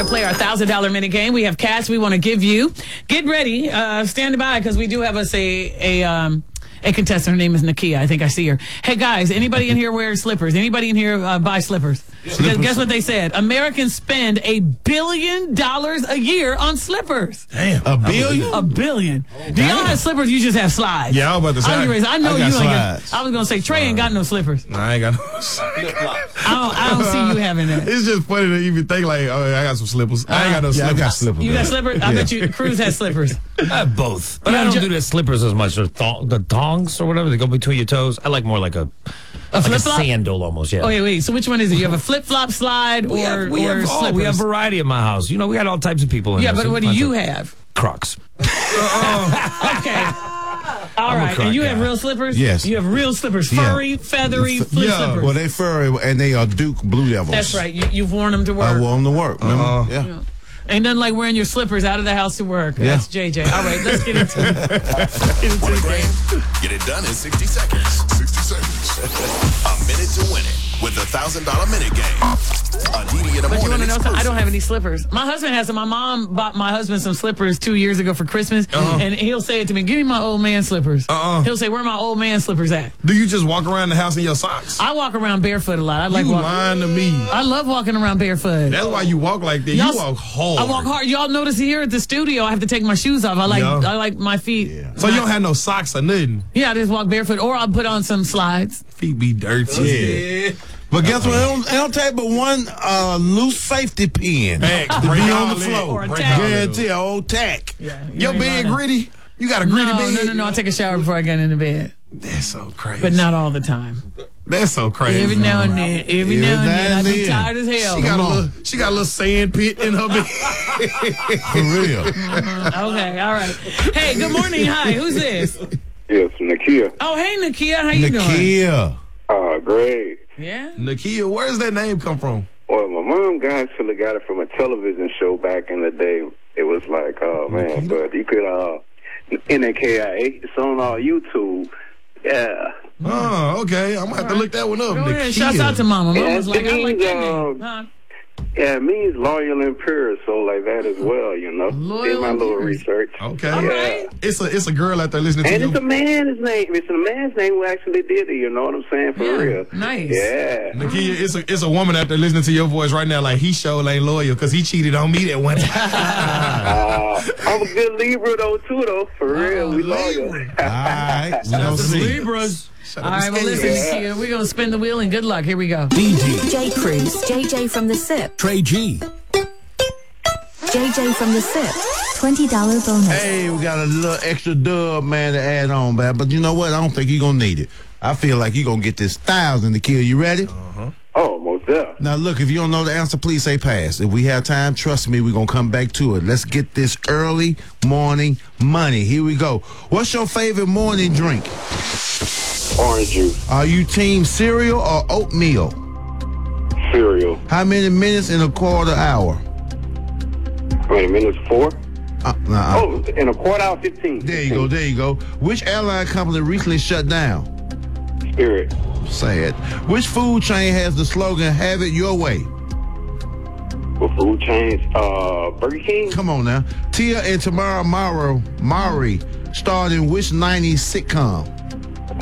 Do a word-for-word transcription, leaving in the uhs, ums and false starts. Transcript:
play our one thousand dollar minute game. We have cash we want to give you. Get ready. Uh, stand by because we do have us a, a, um, a contestant. Her name is Nakia. I think I see her. Hey, guys, anybody in here wears slippers? Anybody in here uh, buy slippers? Because guess what they said? Americans spend a billion dollars a year on slippers. Damn. A billion? A billion. Oh, do y'all have slippers? You just have slides. Yeah, I was about to say. I, I know I you ain't slides. got, I was going to say, Trey ain't got no slippers. Nah, I ain't got no slippers. I don't, I don't see you having that. It's just funny to even think like, oh, I got some slippers. I ain't got no yeah, slippers. I got slippers. You got slippers? I yeah. bet you Cruz has slippers. I have both. But You I know, don't ju- do the slippers as much. Or thong, the thongs or whatever, they go between your toes. I like more like a, A like a flip-flop? sandal almost, yeah. Oh, wait, wait. So which one is it? You have a flip-flop slide or, We have, we, or have, slippers? oh, we have variety at my house. You know, we got all types of people in yeah, there. but so what do bunch you of have? Crocs. Okay. All I'm a right. Croc And you guy. have real slippers? Yes. You have real slippers. Yeah. Furry, feathery, flip Yeah. slippers. Well, they furry and they are Duke Blue Devils. That's right. You, you've worn them to work. I wore them to work. Remember? Uh-uh. Yeah. Yeah. Ain't nothing like wearing your slippers out of the house to work. Yeah. That's J J. All right, let's get into it. Let's get into Want a the game. grand? Get it done in sixty seconds. sixty seconds. A minute to win it with the one thousand dollar minute game. A D D in the But you want morning to know something? I exclusive. don't have any slippers. My husband has them. My mom bought my husband some slippers two years ago for Christmas, Uh-huh. and he'll say it to me, give me my old man slippers. Uh-uh. He'll say, where are my old man slippers at? Do you just walk around the house in your socks? I walk around barefoot a lot. I like you walking. lying to me. I love walking around barefoot. That's why you walk like that. Y'all- You walk hard. I walk hard. Y'all notice here at the studio, I have to take my shoes off. I like Yeah. I like my feet. Yeah. So you don't have no socks or nothing. Yeah, I just walk barefoot, or I'll put on some slides. Feet be dirty. Yeah. But guess what? It don't, it don't take but one uh, loose safety pin Facts. to Break be all on the that. floor. Or a Break tack. all that. Guarantee a old tack. Yeah, you Your ain't bed lying. gritty? You got a gritty No, bed? no, no, no. I take a shower before I get into bed, That's so crazy. but not all the time. That's so crazy. Every now and then, every, Every now and now then, I and be then. tired as hell. She got a Come on. little. She got a little sand pit in her bed. For real. Okay, all right. Hey, good morning. Hi, who's this? Yes, Nakia. Oh, hey, Nakia. How you doing? Nakia. Oh, great. Yeah. Nakia, where does that name come from? Well, my mom got actually got it from a television show back in the day. It was like, oh, man, but you could, uh, N A K I A, it's on uh, YouTube. Yeah. Oh, okay. I'm going to have to look that one up. Go ahead. Nakia. Shouts out to Mama. Yeah, Mama's like, I like that uh, name. Huh? Yeah, it means loyal and pure, so like that as well, you know. Loyal Did my and little pure. research. Okay. All Yeah. right. It's a it's a girl out there listening to And you. it's a man's name. It's a man's name who actually did it, you know what I'm saying? For Yeah, real. nice. Yeah. Nakia, it's a it's a woman out there listening to your voice right now. Like he sure ain't loyal because he cheated on me that one time. Uh, I'm a good Libra, though, too, though. For real, we loyal. Libra. All right. We gonna see. Libras. Shut All up, right, well, Nakia. listen, Nakia, we're going to spin the wheel and good luck. Here we go. D J, J. Cruz, J J from the SIP, Trey G, J J from the SIP, twenty dollar bonus. Hey, we got a little extra dub, man, to add on, man. But you know what? I don't think you're going to need it. I feel like you're going to get this thousand to kill. You ready? Oh, most definitely. Now, look, if you don't know the answer, please say pass. If we have time, trust me, we're going to come back to it. Let's get this early morning money. Here we go. What's your favorite morning drink? Orange juice, Are you team cereal or oatmeal? cereal. How many minutes in a quarter hour? Wait a minute, four? Uh, nah, uh, Oh, in a quarter hour, fifteen. there you go, there you go. Which airline company recently shut down? Spirit. Sad. Which food chain has the slogan, have it your way? For food chains, uh, Burger King. Come on now. Tia and Tamara Morrow, Maury starred in which nineties sitcom?